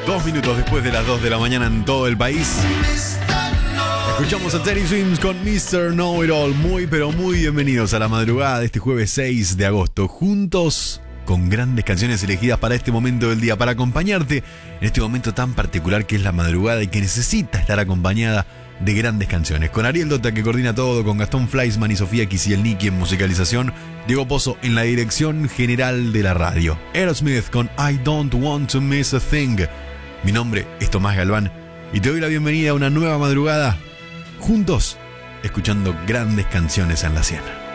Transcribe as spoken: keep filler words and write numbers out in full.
Dos minutos después de las dos de la mañana en todo el país. Escuchamos a Teddy Swims con mister Know It All. Muy pero muy bienvenidos a la madrugada de este jueves seis de agosto. Juntos con grandes canciones elegidas para este momento del día, para acompañarte en este momento tan particular que es la madrugada y que necesita estar acompañada de grandes canciones. Con Ariel Dota, que coordina todo, con Gastón Fleisman y Sofía Kisielniki en musicalización, Diego Pozo en la dirección general de la radio. Aerosmith con I Don't Want to Miss a Thing. Mi nombre es Tomás Galván y te doy la bienvenida a una nueva madrugada juntos, escuchando grandes canciones en la cien.